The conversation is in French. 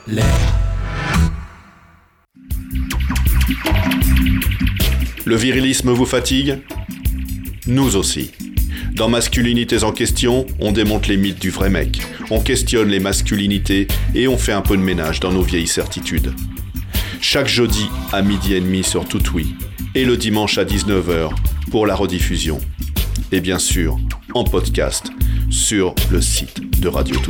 Le virilisme vous fatigue ? Nous aussi. Dans Masculinités en question, on démonte les mythes du vrai mec, on questionne les masculinités et on fait un peu de ménage dans nos vieilles certitudes. Chaque jeudi à 12h30 sur Toutoui et le dimanche à 19h pour la rediffusion. Et bien sûr, en podcast sur le site de Radio Toutoui.